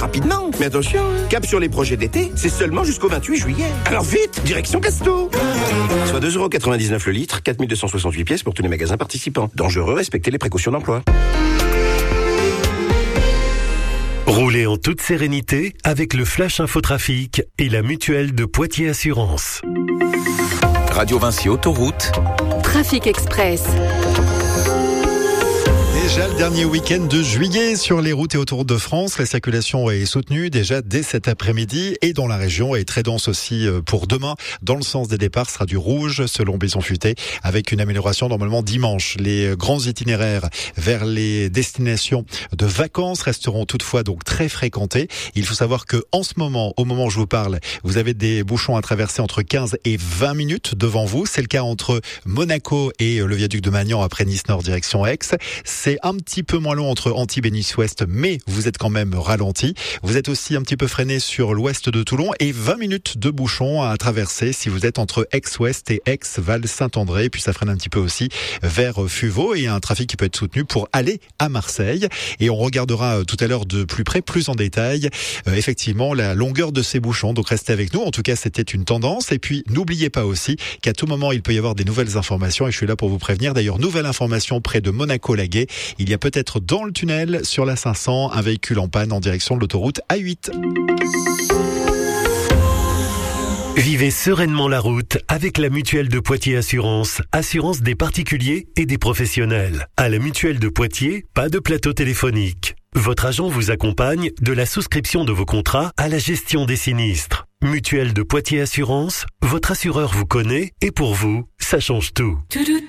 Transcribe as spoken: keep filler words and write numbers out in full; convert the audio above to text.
rapidement. Mais attention, cap sur les projets d'été, c'est seulement jusqu'au vingt-huit juillet. Alors vite, direction Casto. Soit deux euros quatre-vingt-dix-neuf le litre, quatre mille deux cent soixante-huit pièces pour tous les magasins participants. Dangereux, respectez les précautions d'emploi. Roulez en toute sérénité avec le Flash Infotrafic et la mutuelle de Poitiers Assurance. Radio Vinci Autoroute. Trafic Express. Déjà le dernier week-end de juillet sur les routes et autoroutes de France, la circulation est soutenue déjà dès cet après-midi et dans la région est très dense aussi pour demain. Dans le sens des départs sera du rouge selon Besson Futé avec une amélioration normalement dimanche. Les grands itinéraires vers les destinations de vacances resteront toutefois donc très fréquentés. Il faut savoir que en ce moment, au moment où je vous parle, vous avez des bouchons à traverser entre quinze et vingt minutes devant vous. C'est le cas entre Monaco et le viaduc de Magnan après Nice Nord direction Aix. C'est un petit peu moins long entre Antibes et Nice-Ouest, mais vous êtes quand même ralenti. Vous êtes aussi un petit peu freiné sur l'ouest de Toulon et vingt minutes de bouchons à traverser si vous êtes entre Aix-Ouest et Aix-Val-Saint-André. Puis ça freine un petit peu aussi vers Fuveau et un trafic qui peut être soutenu pour aller à Marseille. Et on regardera tout à l'heure de plus près, plus en détail, euh, effectivement la longueur de ces bouchons. Donc restez avec nous. En tout cas, c'était une tendance. Et puis n'oubliez pas aussi qu'à tout moment, il peut y avoir des nouvelles informations et je suis là pour vous prévenir. D'ailleurs, nouvelle information près de Monaco-Laguet. Il y a peut-être dans le tunnel sur la cinq cents un véhicule en panne en direction de l'autoroute A huit. Vivez sereinement la route avec la mutuelle de Poitiers Assurance, assurance des particuliers et des professionnels. À la mutuelle de Poitiers, pas de plateau téléphonique. Votre agent vous accompagne de la souscription de vos contrats à la gestion des sinistres. Mutuelle de Poitiers Assurance, votre assureur vous connaît et pour vous, ça change tout.